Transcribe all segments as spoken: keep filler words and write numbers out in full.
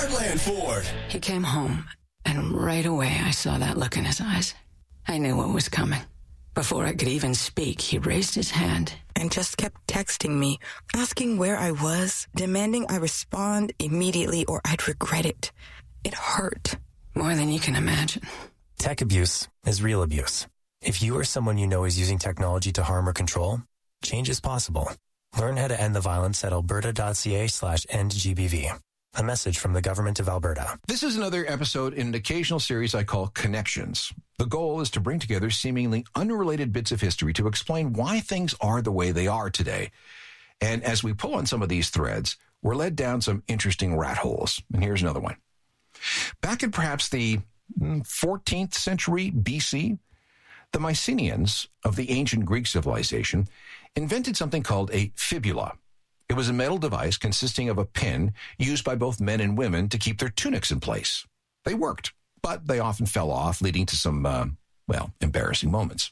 Heartland Ford. He came home, and right away I saw that look in his eyes. I knew what was coming. Before I could even speak, he raised his hand and just kept texting me, asking where I was, demanding I respond immediately or I'd regret it. It hurt. More than you can imagine. Tech abuse is real abuse. If you or someone you know is using technology to harm or control, change is possible. Learn how to end the violence at alberta.ca slash end GBV. A message from the Government of Alberta. This is another episode in an occasional series I call Connections. The goal is to bring together seemingly unrelated bits of history to explain why things are the way they are today. And as we pull on some of these threads, we're led down some interesting rat holes. And here's another one. Back in perhaps the fourteenth century B C, the Mycenaeans of the ancient Greek civilization invented something called a fibula. It was a metal device consisting of a pin used by both men and women to keep their tunics in place. They worked, but they often fell off, leading to some, uh, well, embarrassing moments.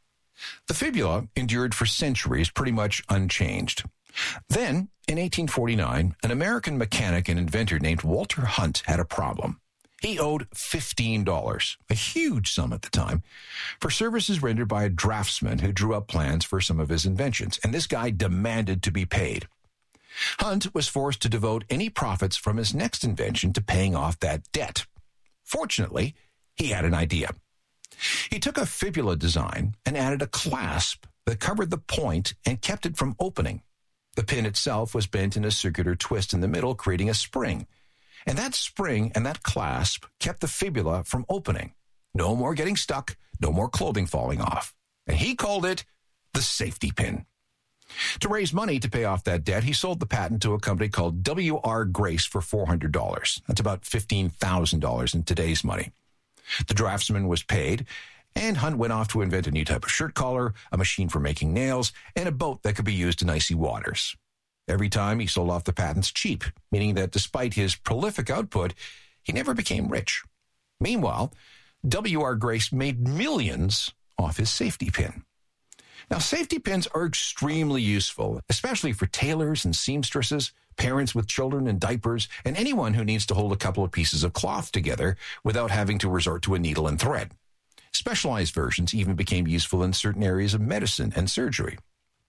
The fibula endured for centuries pretty much unchanged. Then, in eighteen forty-nine, an American mechanic and inventor named Walter Hunt had a problem. He owed fifteen dollars, a huge sum at the time, for services rendered by a draftsman who drew up plans for some of his inventions, and this guy demanded to be paid. Hunt was forced to devote any profits from his next invention to paying off that debt. Fortunately, he had an idea. He took a fibula design and added a clasp that covered the point and kept it from opening. The pin itself was bent in a circular twist in the middle, creating a spring. And that spring and that clasp kept the fibula from opening. No more getting stuck, no more clothing falling off. And he called it the safety pin. To raise money to pay off that debt, he sold the patent to a company called W R Grace for four hundred dollars. That's about fifteen thousand dollars in today's money. The draftsman was paid, and Hunt went off to invent a new type of shirt collar, a machine for making nails, and a boat that could be used in icy waters. Every time he sold off the patents cheap, meaning that despite his prolific output, he never became rich. Meanwhile, W R Grace made millions off his safety pin. Now, safety pins are extremely useful, especially for tailors and seamstresses, parents with children and diapers, and anyone who needs to hold a couple of pieces of cloth together without having to resort to a needle and thread. Specialized versions even became useful in certain areas of medicine and surgery.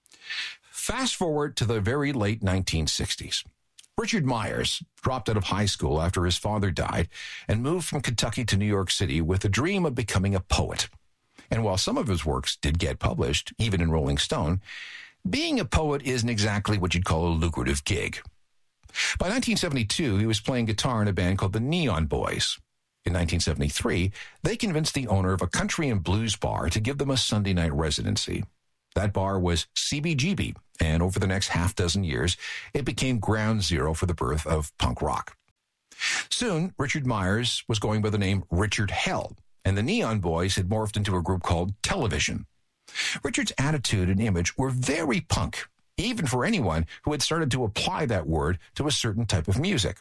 Fast forward to the very late nineteen sixties. Richard Myers dropped out of high school after his father died and moved from Kentucky to New York City with a dream of becoming a poet. And while some of his works did get published, even in Rolling Stone, being a poet isn't exactly what you'd call a lucrative gig. By nineteen seventy-two, he was playing guitar in a band called the Neon Boys. In nineteen seventy-three, they convinced the owner of a country and blues bar to give them a Sunday night residency. That bar was C B G B, and over the next half dozen years, it became ground zero for the birth of punk rock. Soon, Richard Myers was going by the name Richard Hell, and the Neon Boys had morphed into a group called Television. Richard's attitude and image were very punk, even for anyone who had started to apply that word to a certain type of music.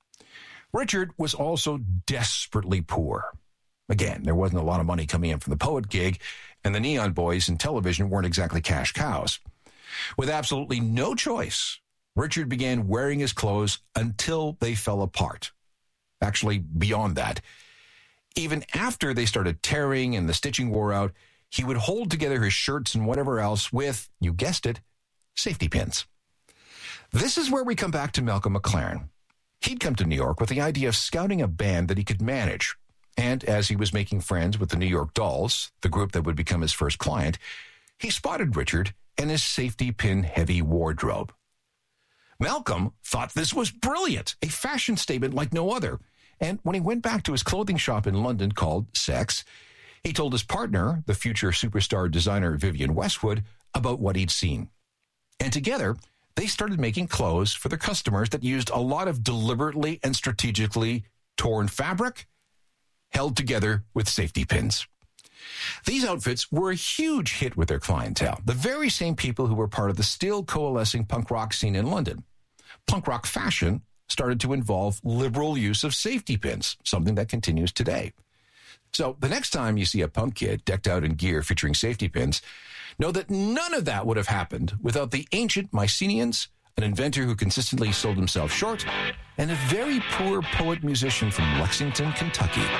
Richard was also desperately poor. Again, there wasn't a lot of money coming in from the poet gig, and the Neon Boys and Television weren't exactly cash cows. With absolutely no choice, Richard began wearing his clothes until they fell apart. Actually, beyond that. Even after they started tearing and the stitching wore out, he would hold together his shirts and whatever else with, you guessed it, safety pins. This is where we come back to Malcolm McLaren. He'd come to New York with the idea of scouting a band that he could manage. And as he was making friends with the New York Dolls, the group that would become his first client, he spotted Richard and his safety pin heavy wardrobe. Malcolm thought this was brilliant, a fashion statement like no other. And when he went back to his clothing shop in London called Sex, he told his partner, the future superstar designer Vivienne Westwood, about what he'd seen. And together, they started making clothes for their customers that used a lot of deliberately and strategically torn fabric held together with safety pins. These outfits were a huge hit with their clientele, the very same people who were part of the still coalescing punk rock scene in London. Punk rock fashion started to involve liberal use of safety pins, something that continues today. So the next time you see a punk kid decked out in gear featuring safety pins, know that none of that would have happened without the ancient Mycenaeans an inventor who consistently sold himself short, and a very poor poet-musician from Lexington, Kentucky.